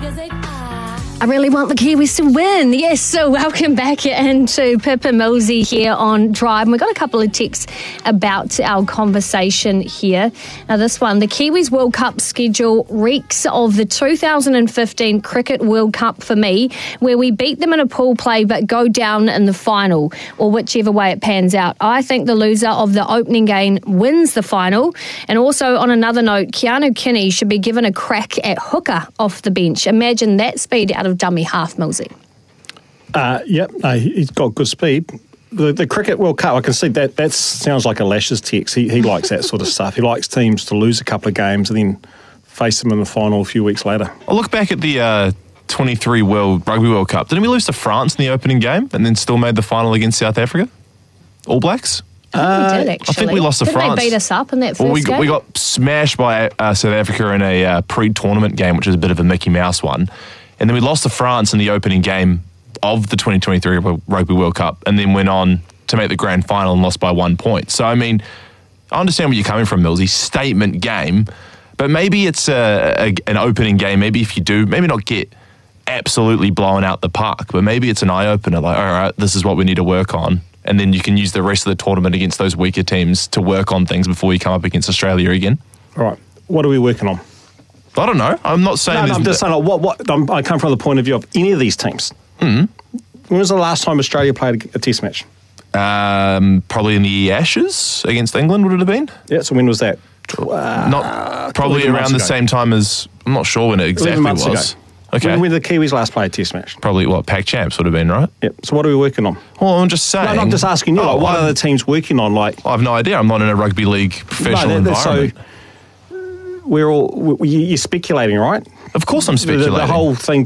I really want the Kiwis to win. Yes, so welcome back into Pip and Millsy here on Drive. And we've got a couple of texts about our conversation here. Now this one, the Kiwis World Cup schedule reeks of the 2015 Cricket World Cup for me, where we beat them in a pool play but go down in the final, or whichever way it pans out. I think the loser of the opening game wins the final. And also on another note, Keanu Kinney should be given a crack at hooker off the bench. Imagine that speed out of dummy half, Millsy. He's got good speed. The Cricket World Cup, I can see that sounds like a Lashes text. He likes that sort of stuff. He likes teams to lose a couple of games and then face them in the final a few weeks later. I'll look back at the 23 Rugby World Cup. Didn't we lose to France in the opening game and then still made the final against South Africa? All Blacks? We did, actually. I think we lost to France. Didn't they beat us up in that first game? We got smashed by South Africa in a pre-tournament game, which was a bit of a Mickey Mouse one. And then we lost to France in the opening game of the 2023 Rugby World Cup and then went on to make the grand final and lost by 1 point. So, I mean, I understand where you're coming from, Millsy. Statement game. But maybe it's an opening game. Maybe if you do, maybe not get absolutely blown out the park, but maybe it's an eye-opener. Like, all right, this is what we need to work on. And then you can use the rest of the tournament against those weaker teams to work on things before you come up against Australia again. All right. What are we working on? I don't know. I'm not saying... No, I'm just saying, I come from the point of view of any of these teams. Mm-hmm. When was the last time Australia played a test match? Probably in the Ashes against England, would it have been? Yeah, so when was that? Probably around the same time as... I'm not sure when it exactly was. Ago. Okay. When did the Kiwis last play a test match? Probably, Pac Champs would have been, right? Yep. So what are we working on? Well, I'm just saying... No, I'm just asking you. What are the teams working on? I have no idea. I'm not in a rugby league professional environment. So you're speculating, right? Of course I'm speculating. The whole thing